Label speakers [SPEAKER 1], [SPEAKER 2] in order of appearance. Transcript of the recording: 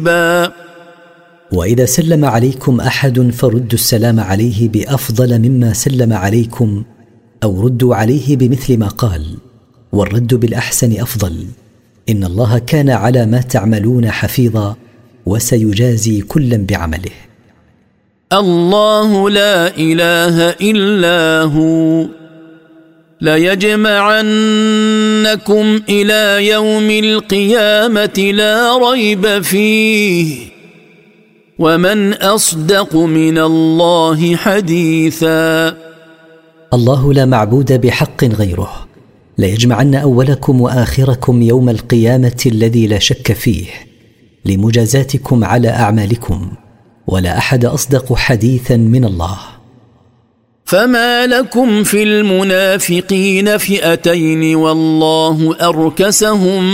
[SPEAKER 1] وإذا سلم عليكم أحد فردوا السلام عليه بأفضل مما سلم عليكم أو ردوا عليه بمثل ما قال، والرد بالأحسن أفضل. إن الله كان على ما تعملون حفيظا وسيجازي كلا بعمله.
[SPEAKER 2] الله لا إله إلا هو ليجمعنكم إلى يوم القيامة لا ريب فيه ومن أصدق من الله حديثا.
[SPEAKER 1] الله لا معبود بحق غيره، ليجمعن أولكم وآخركم يوم القيامة الذي لا شك فيه لمجازاتكم على أعمالكم، ولا أحد أصدق حديثا من الله.
[SPEAKER 2] فما لكم في المنافقين فئتين والله أركسهم